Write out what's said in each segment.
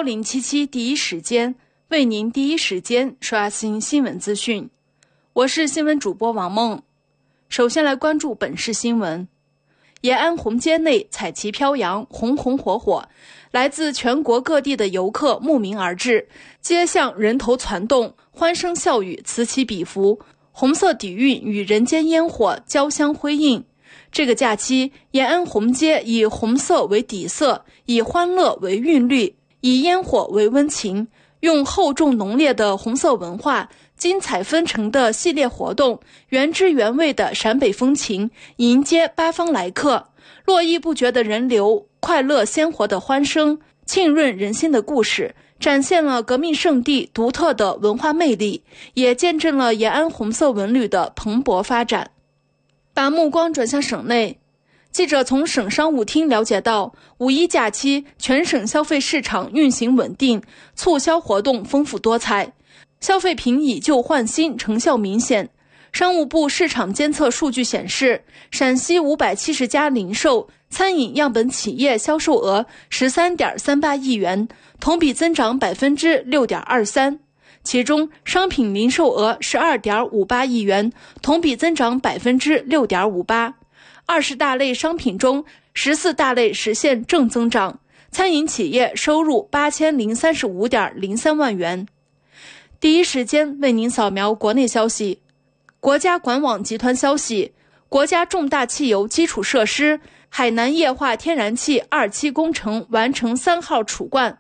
1077第一时间为您第一时间刷新新闻资讯。我是新闻主播王梦。首先来关注本市新闻。延安红街内彩旗飘扬，红红火火，来自全国各地的游客慕名而至，街巷人头攒动，欢声笑语此起彼伏，红色底蕴与人间烟火交相辉映。这个假期，延安红街以红色为底色，以欢乐为韵律，以烟火为温情，用厚重浓烈的红色文化、精彩纷呈的系列活动、原汁原味的陕北风情，迎接八方来客。络绎不绝的人流，快乐鲜活的欢声，沁润人心的故事，展现了革命圣地独特的文化魅力，也见证了延安红色文旅的蓬勃发展。把目光转向省内，记者从省商务厅了解到，五一假期全省消费市场运行稳定，促销活动丰富多彩，消费品以旧换新成效明显。商务部市场监测数据显示，陕西570家零售、餐饮样本企业销售额 13.38 亿元，同比增长 6.23%。其中商品零售额 12.58 亿元，同比增长 6.58%。20大类商品中14大类实现正增长，餐饮企业收入 8035.03 万元。第一时间为您扫描国内消息。国家管网集团消息，国家重大汽油基础设施海南液化天然气2期工程完成3号储罐，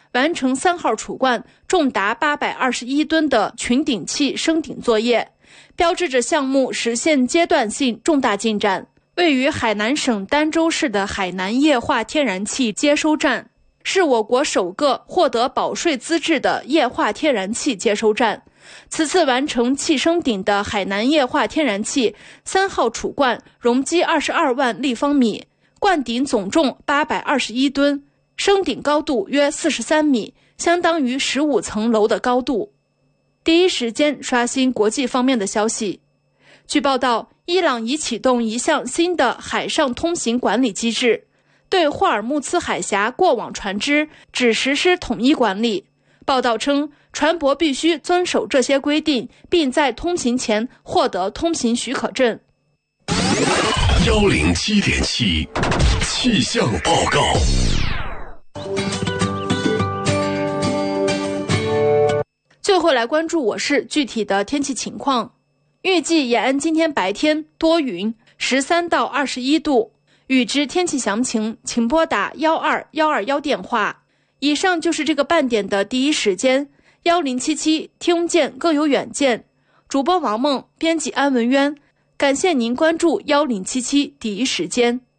重达821吨的群顶器升顶作业，标志着项目实现阶段性重大进展。位于海南省儋州市的海南液化天然气接收站，是我国首个获得保税资质的液化天然气接收站。此次完成气升顶的海南液化天然气3号储罐，容积22万立方米，罐顶总重821吨，升顶高度约43米，相当于15层楼的高度。第一时间刷新国际方面的消息。据报道，伊朗已启动一项新的海上通行管理机制，对霍尔木兹海峡过往船只只实施统一管理。报道称，船舶必须遵守这些规定，并在通行前获得通行许可证。 107.7气象报告。 最后来关注我市具体的天气情况。预计延安今天白天多云，13到21度。预知天气详情，请拨打12121电话。以上就是这个半点的第一时间，1077听见更有远见。主播王梦，编辑安文渊，感谢您关注1077第一时间。